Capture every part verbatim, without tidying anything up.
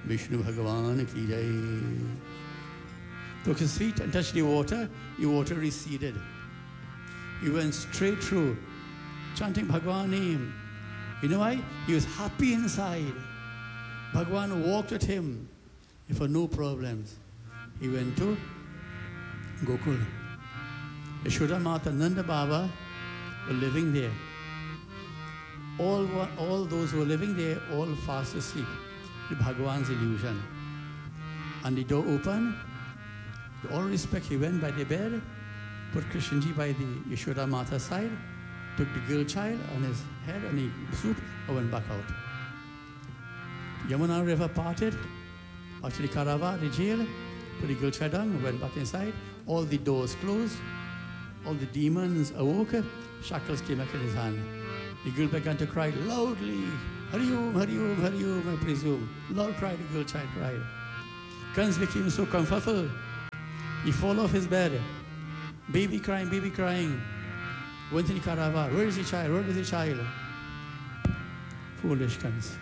Vishnu Bhagavan ki jai. Took his feet and touched the water. The water receded. He went straight through, chanting Bhagavan name. You know why? He was happy inside. Bhagavan walked with him for no problems. He went to Gokul. Yashoda Mata, Nanda Baba were living there. All, all those who were living there, all fast asleep with Bhagavan's illusion. And the door opened. With all respect, he went by the bed, put Krishnji by the Yashoda Mata's side, took the girl child on his head and he swooped and went back out. Yamuna River parted, after the Karava, the jail, put the girl child down, went back inside, all the doors closed, all the demons awoke, shackles came back in his hand. The girl began to cry loudly, Hari Om, Hari Om, Hari Om, I presume. Loud cry, the girl child cried. Kans became so comfortable, he fell off his bed, baby crying, baby crying. Went in the Karava, where is the child, where is the child? Foolish Kans.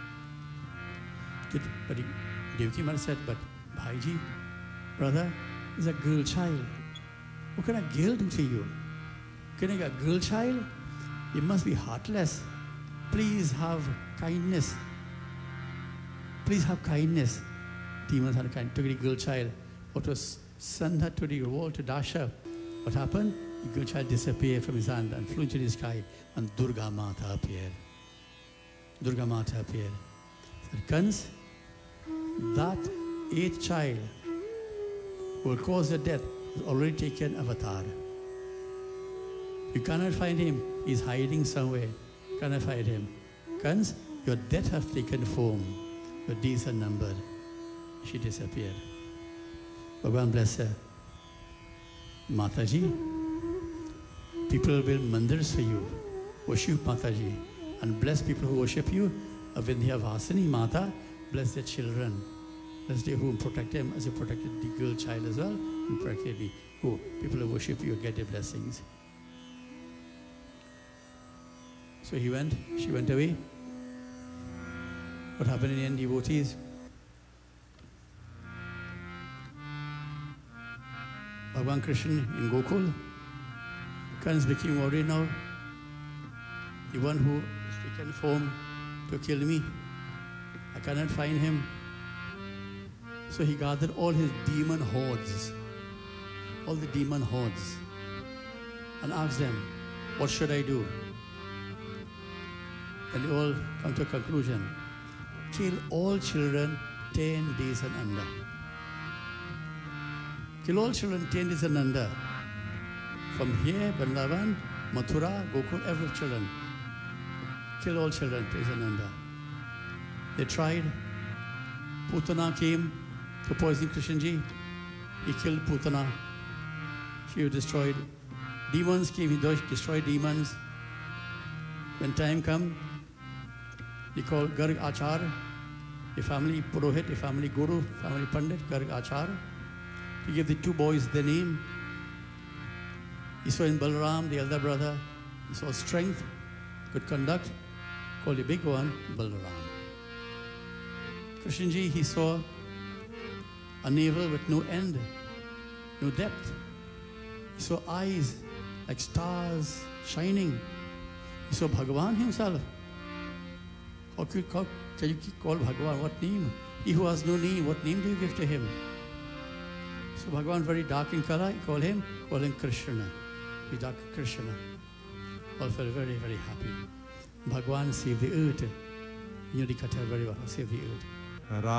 But Devaki Mata said, but Bhaiji, brother, is a girl child. What can a girl do to you? Can I get a girl child? You must be heartless. Please have kindness. Please have kindness. Demons had kind. Took the girl child. What was sent her to the wall to Dasha. What happened? The girl child disappeared from his hand and flew into the sky. And Durga Mata appeared. Durga Mata appeared. Said, Kans, that eighth child who will cause your death has already taken avatar. You cannot find him. He's hiding somewhere. You cannot find him. Kans, your death has taken form. Your days are numbered. She disappeared. Bhagavan bless her. Mataji, people build mandirs for you. Worship Mataji. And bless people who worship you. Avindhya Vasini Mata, bless their children. Bless their whom protect them as you protected the girl child as well. And protected the who people who worship you get their blessings. So he went, she went away. What happened in the end, devotees? Bhagavan Krishna in Gokul. Kans became worried now. The one who is taken form to kill me. I cannot find him. So he gathered all his demon hordes, all the demon hordes, and asked them, what should I do? And they all come to a conclusion. Kill all children ten days and under. Kill all children ten days and under. From here, Vrindavan, Mathura, Gokul, every children. Kill all children ten days and under. They tried. Putana came to poison Krishnji. He killed Putana. She was destroyed. Demons came, he destroyed demons. When time came, they called Garg Achar, a family Purohit, a family Guru, family Pandit, Garg Achar. He gave the two boys the name. He saw in Balaram, the elder brother, he saw strength, good conduct, called the big one, Balaram. Krishnji, he saw a navel with no end, no depth. He saw eyes like stars shining. He saw Bhagavan himself. How can you call Bhagavan? What name? He who has no name, what name do you give to him? So Bhagavan very dark in color, you call him, call him Krishna. He's dark Krishna. All felt very, very happy. Bhagavan saved the earth. You know the Katha very well, saved the earth.